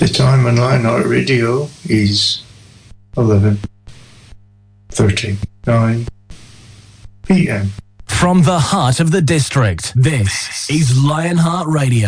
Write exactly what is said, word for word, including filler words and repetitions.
time on Lionheart Radio is eleven thirty-nine p.m. From the heart of the district, this is Lionheart Radio.